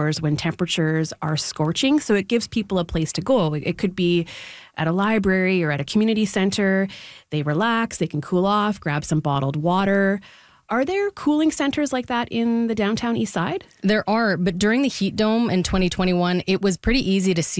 hours when temperatures are scorching. So it gives people a place to go. It could be at a library or at a community center. They relax, they can cool off, grab some bottled water. Are there cooling centers like that in the downtown east side? There are, but during the heat dome in 2021, it was pretty easy to see